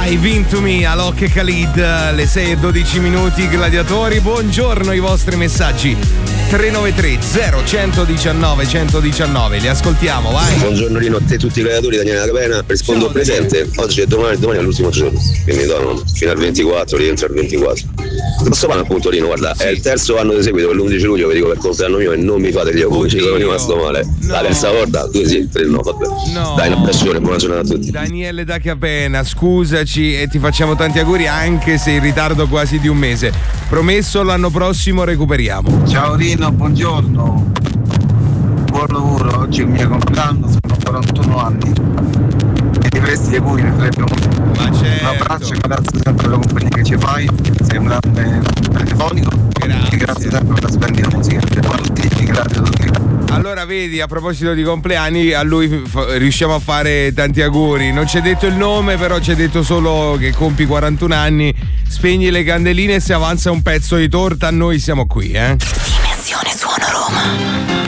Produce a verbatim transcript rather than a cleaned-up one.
Dive Into Me, Alok e Khalid, le sei e dodici minuti, gladiatori, buongiorno, i vostri messaggi tre nove tre zero uno uno nove uno uno nove, li ascoltiamo, vai. Buongiorno Rino, a te tutti i gladiatori, Daniele Capena, rispondo Ciao, presente, Daniele. oggi è domani, domani è l'ultimo giorno, quindi no, fino al ventiquattro, rientro al ventiquattro. Posso fare appunto Rino, guarda, sì. È il terzo anno di seguito, per l'undici luglio vi dico per compleanno mio e non mi fate gli auguri, ci sono rimasto male. No. La terza volta, due sì, tre no, vabbè. No. Dai, un abbraccione, buona giornata a tutti. Daniele da Capena, scusaci e ti facciamo tanti auguri anche se in ritardo quasi di un mese. Promesso, l'anno prossimo recuperiamo. Ciao Rino, buongiorno. Buon lavoro, oggi è il mio compleanno, sono quarantuno anni. E ti presti gli auguri, mi farebbe molto. Ma certo. Un abbraccio, grazie sempre per la compagnia che ci fai, sei un grande telefonico. Grazie. E grazie sempre per la splendida musica. Grazie, grazie a tutti. Allora vedi, a proposito di compleanni, a lui f- riusciamo a fare tanti auguri. Non ci è detto il nome, però ci è detto solo che compi quarantuno anni. Spegni le candeline e se avanza un pezzo di torta, noi siamo qui, eh. Dimensione Suono Roma.